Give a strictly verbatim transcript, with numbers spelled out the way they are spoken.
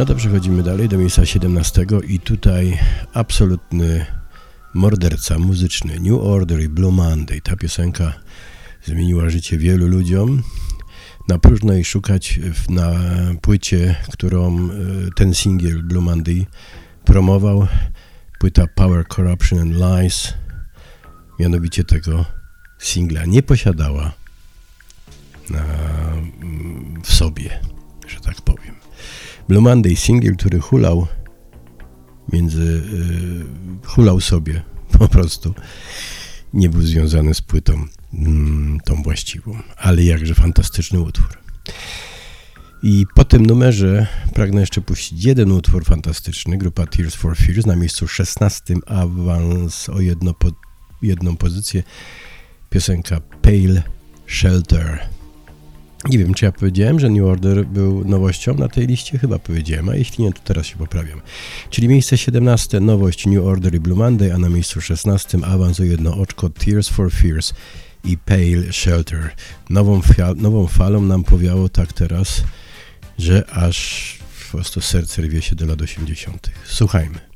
No to przechodzimy dalej do miejsca siedemnastego i tutaj absolutny morderca muzyczny New Order i Blue Monday. Ta piosenka zmieniła życie wielu ludziom. Na próżno jej szukać na płycie, którą ten singiel Blue Monday promował. Płyta Power, Corruption and Lies mianowicie tego singla nie posiadała na, w sobie, że tak powiem. Blue Monday, singiel, który hulał między, yy, hulał sobie po prostu, nie był związany z płytą mm, tą właściwą, ale jakże fantastyczny utwór. I po tym numerze pragnę jeszcze puścić jeden utwór fantastyczny, grupa Tears for Fears, na miejscu szesnastym, awans o jedno po, jedną pozycję, piosenka Pale Shelter. Nie wiem, czy ja powiedziałem, że New Order był nowością na tej liście? Chyba powiedziałem, a jeśli nie, to teraz się poprawiam. Czyli miejsce siedemnaste, nowość New Order i Blue Monday, a na miejscu szesnastym awans o jedno oczko Tears for Fears i Pale Shelter. Nową, fia- nową falą nam powiało tak teraz, że aż po prostu serce rwie się do lat osiemdziesiątych. Słuchajmy.